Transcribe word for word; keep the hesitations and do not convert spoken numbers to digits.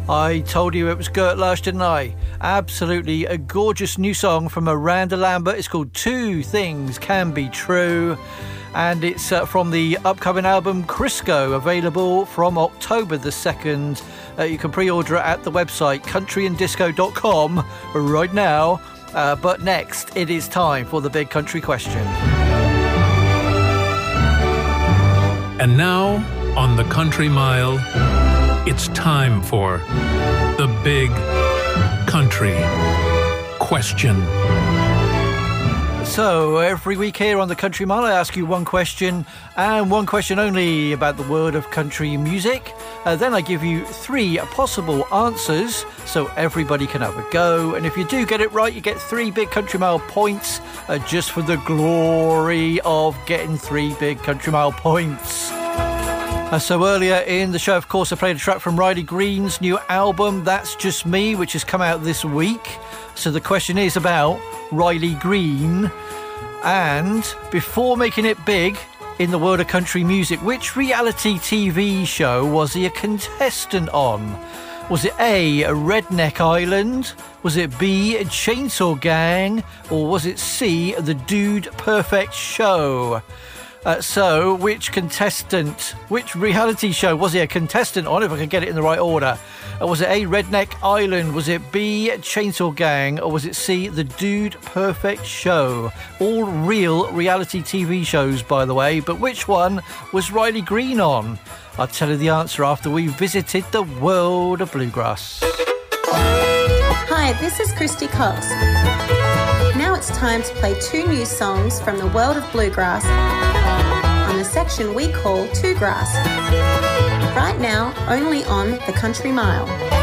I told you it was Gert Lush, didn't I? Absolutely a gorgeous new song from Miranda Lambert. It's called Two Things Can Be True. And it's uh, from the upcoming album Crisco, available from October the second. Uh, you can pre-order it at the website country and disco dot com right now. Uh, but next, it is time for the Big Country Question. And now, on the Country Mile, it's time for the Big Country Question. So, every week here on the Country Mile, I ask you one question, and one question only about the world of country music. Uh, then I give you three possible answers, so everybody can have a go. And if you do get it right, you get three Big Country Mile points, uh, just for the glory of getting three Big Country Mile points. Uh, so earlier in the show, of course, I played a track from Riley Green's new album, That's Just Me, which has come out this week. So the question is about Riley Green. And before making it big in the world of country music, which reality T V show was he a contestant on? Was it A, Redneck Island? Was it B, Chainsaw Gang? Or was it C, The Dude Perfect Show? Uh, so, which contestant, which reality show was he a contestant on, if I can get it in the right order? Uh, was it A, Redneck Island? Was it B, Chainsaw Gang? Or was it C, The Dude Perfect Show? All real reality T V shows, by the way, but which one was Riley Green on? I'll tell you the answer after we visited the world of bluegrass. Hi, this is Christy Cox. Now it's time to play two new songs from the world of bluegrass on the section we call Two Grass. Right now, only on the Country Mile.